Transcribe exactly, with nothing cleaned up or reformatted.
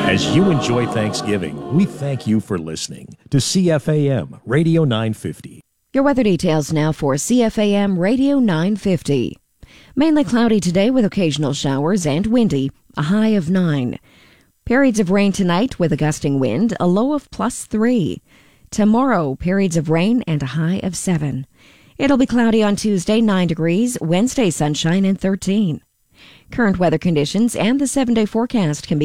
As you enjoy Thanksgiving, we thank you for listening to C F A M Radio nine fifty. Your weather details now for C F A M Radio nine fifty. Mainly cloudy today with occasional showers and windy, a high of nine. Periods of rain tonight with a gusting wind, a low of plus three. Tomorrow, periods of rain and a high of seven. It'll be cloudy on Tuesday, nine degrees, Wednesday, sunshine and thirteen. Current weather conditions and the seven-day forecast can be